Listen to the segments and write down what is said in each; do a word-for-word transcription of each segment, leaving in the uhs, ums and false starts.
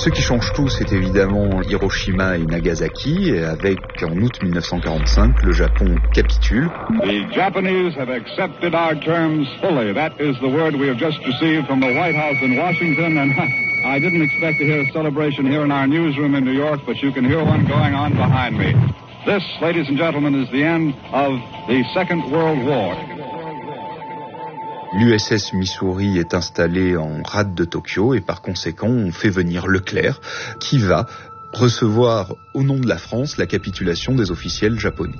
Ce qui change tout, c'est évidemment Hiroshima et Nagasaki, et avec, en août mille neuf cent quarante-cinq, le Japon capitule. The Japanese have accepted our terms fully. That is the word we have just received from the White House in Washington, and I didn't expect to hear a celebration here in our newsroom in New York, but you can hear one going on behind me. This, ladies and gentlemen, is the end of the Second World War. L'U S S Missouri est installé en rade de Tokyo et par conséquent on fait venir Leclerc qui va recevoir au nom de la France la capitulation des officiels japonais.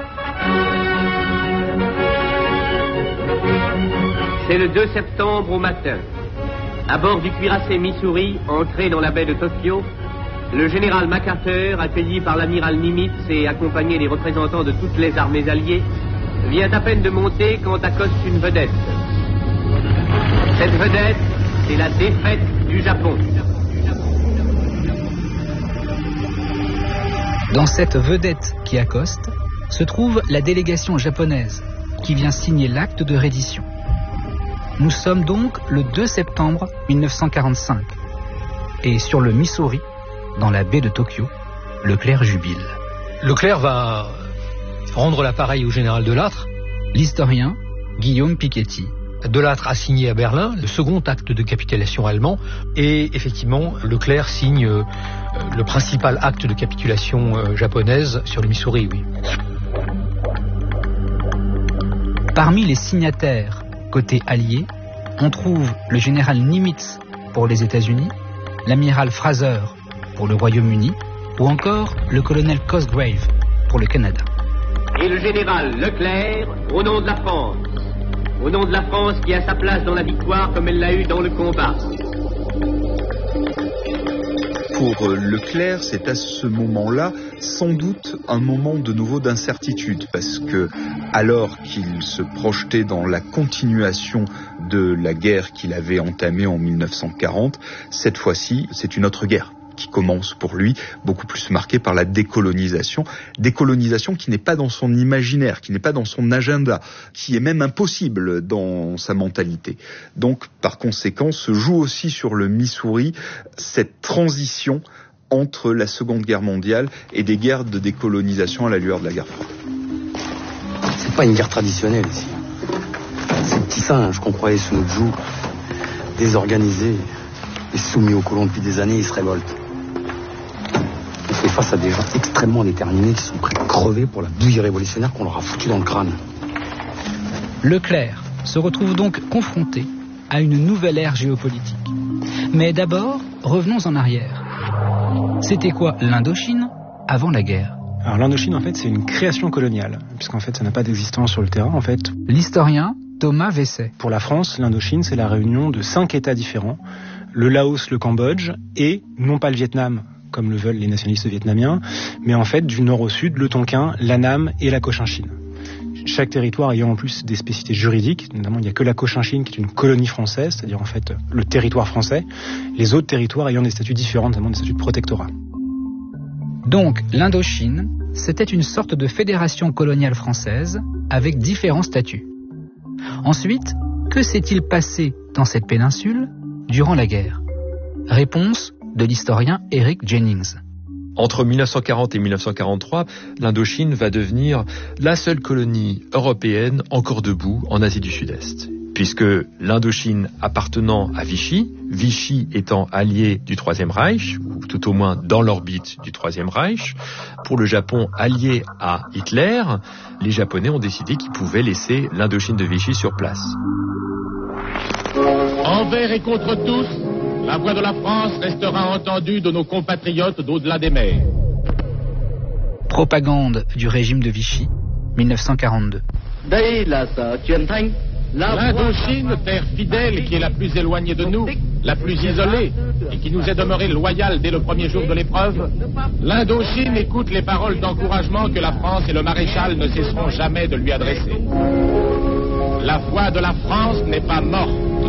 C'est le deux septembre au matin. À bord du cuirassé Missouri, entré dans la baie de Tokyo, le général MacArthur, accueilli par l'amiral Nimitz et accompagné des représentants de toutes les armées alliées, vient à peine de monter quand accoste une vedette. Cette vedette, c'est la défaite du Japon. Dans cette vedette qui accoste, se trouve la délégation japonaise qui vient signer l'acte de reddition. Nous sommes donc le deux septembre mille neuf cent quarante-cinq. Et sur le Missouri, dans la baie de Tokyo, Leclerc jubile. Leclerc va rendre l'appareil au général Delattre. L'historien Guillaume Piketty. Delattre a signé à Berlin le second acte de capitulation allemand et effectivement Leclerc signe euh, le principal acte de capitulation euh, japonaise sur le Missouri, oui. Parmi les signataires côté allié, on trouve le général Nimitz pour les États-Unis, l'amiral Fraser pour le Royaume-Uni ou encore le colonel Cosgrave pour le Canada. Et le général Leclerc au nom de la France. Au nom de la France qui a sa place dans la victoire comme elle l'a eu dans le combat. Pour Leclerc, c'est à ce moment-là sans doute un moment de nouveau d'incertitude parce que alors qu'il se projetait dans la continuation de la guerre qu'il avait entamée en mille neuf cent quarante, cette fois-ci, c'est une autre guerre qui commence pour lui, beaucoup plus marquée par la décolonisation. Décolonisation qui n'est pas dans son imaginaire, qui n'est pas dans son agenda, qui est même impossible dans sa mentalité. Donc, par conséquent, se joue aussi sur le Missouri cette transition entre la Seconde Guerre mondiale et des guerres de décolonisation à la lueur de la guerre froide. C'est pas une guerre traditionnelle ici. Ces petits singes qu'on croyait sous notre joug, désorganisés et soumis aux colons depuis des années, ils se révoltent. On fait face à des gens extrêmement déterminés qui sont prêts à crever pour la bouillie révolutionnaire qu'on leur a foutue dans le crâne. Leclerc se retrouve donc confronté à une nouvelle ère géopolitique. Mais d'abord, revenons en arrière. C'était quoi l'Indochine avant la guerre ? Alors l'Indochine, en fait, c'est une création coloniale, puisqu'en fait, ça n'a pas d'existence sur le terrain, en fait. L'historien Thomas Vesset. Pour la France, l'Indochine, c'est la réunion de cinq États différents. Le Laos, le Cambodge, et non pas le Vietnam, comme le veulent les nationalistes vietnamiens, mais en fait, du nord au sud, le Tonkin, l'Annam et la Cochinchine. Chaque territoire ayant en plus des spécificités juridiques, notamment il n'y a que la Cochinchine qui est une colonie française, c'est-à-dire en fait le territoire français, les autres territoires ayant des statuts différents, notamment des statuts de protectorat. Donc l'Indochine, c'était une sorte de fédération coloniale française avec différents statuts. Ensuite, que s'est-il passé dans cette péninsule durant la guerre ? Réponse de l'historien Eric Jennings. Entre mille neuf cent quarante et mille neuf cent quarante-trois, l'Indochine va devenir la seule colonie européenne encore debout en Asie du Sud-Est. Puisque l'Indochine appartenant à Vichy, Vichy étant allié du Troisième Reich, ou tout au moins dans l'orbite du Troisième Reich, pour le Japon allié à Hitler, les Japonais ont décidé qu'ils pouvaient laisser l'Indochine de Vichy sur place. Envers et contre tous, la voix de la France restera entendue de nos compatriotes d'au-delà des mers. Propagande du régime de Vichy, mille neuf cent quarante-deux. L'Indochine, terre fidèle qui est la plus éloignée de nous, la plus isolée, et qui nous est demeurée loyale dès le premier jour de l'épreuve, l'Indochine écoute les paroles d'encouragement que la France et le maréchal ne cesseront jamais de lui adresser. La voix de la France n'est pas morte.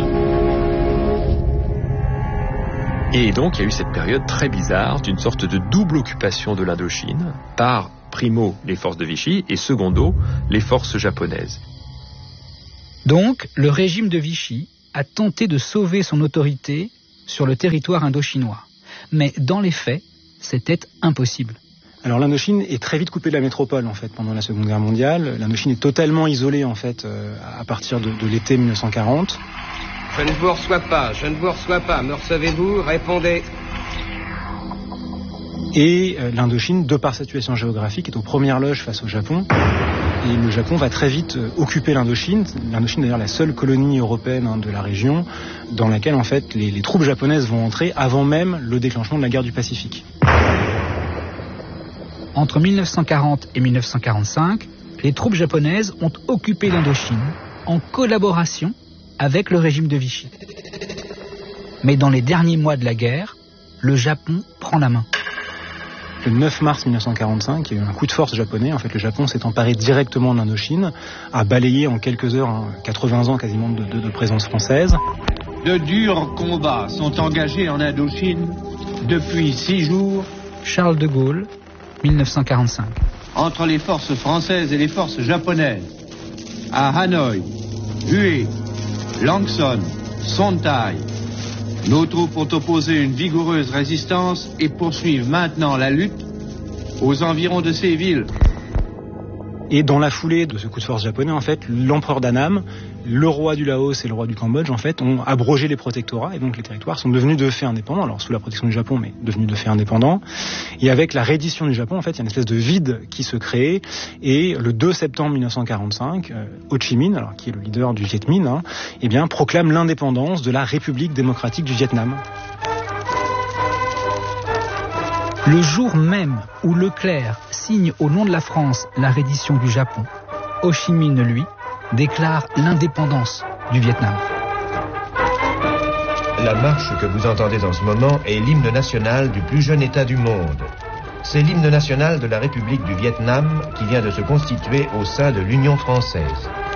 Et donc il y a eu cette période très bizarre d'une sorte de double occupation de l'Indochine par, primo, les forces de Vichy et secondo, les forces japonaises. Donc, le régime de Vichy a tenté de sauver son autorité sur le territoire indochinois. Mais dans les faits, c'était impossible. Alors l'Indochine est très vite coupée de la métropole en fait pendant la Seconde Guerre mondiale. L'Indochine est totalement isolée en fait euh, à partir de, de l'été mille neuf cent quarante. Je ne vous reçois pas, je ne vous reçois pas. Me recevez-vous? Répondez. Et euh, l'Indochine, de par sa situation géographique, est aux premières loges face au Japon. Et le Japon va très vite euh, occuper l'Indochine. L'Indochine est d'ailleurs la seule colonie européenne hein, de la région dans laquelle en fait les, les troupes japonaises vont entrer avant même le déclenchement de la guerre du Pacifique. Entre mille neuf cent quarante et mille neuf cent quarante-cinq, les troupes japonaises ont occupé l'Indochine en collaboration avec le régime de Vichy. Mais dans les derniers mois de la guerre, le Japon prend la main. Le neuf mars mille neuf cent quarante-cinq, il y a eu un coup de force japonais. En fait, le Japon s'est emparé directement de l'Indochine, a balayé en quelques heures hein, quatre-vingts ans quasiment de, de, de présence française. De durs combats sont engagés en Indochine depuis six jours. Charles de Gaulle, mille neuf cent quarante-cinq. Entre les forces françaises et les forces japonaises, à Hanoï, Hue, Langson, Sontai, nos troupes ont opposé une vigoureuse résistance et poursuivent maintenant la lutte aux environs de ces villes. Et dans la foulée de ce coup de force japonais, en fait, l'empereur d'Annam, le roi du Laos et le roi du Cambodge, en fait, ont abrogé les protectorats et donc les territoires sont devenus de fait indépendants. Alors sous la protection du Japon, mais devenus de fait indépendants. Et avec la reddition du Japon, en fait, il y a une espèce de vide qui se crée. Et le deux septembre mille neuf cent quarante-cinq, euh, Ho Chi Minh, alors qui est le leader du Viet Minh, hein, eh bien, proclame l'indépendance de la République démocratique du Vietnam. Le jour même où Leclerc signe au nom de la France la reddition du Japon, Ho Chi Minh, lui, déclare l'indépendance du Vietnam. La marche que vous entendez en ce moment est l'hymne national du plus jeune État du monde. C'est l'hymne national de la République du Vietnam qui vient de se constituer au sein de l'Union française.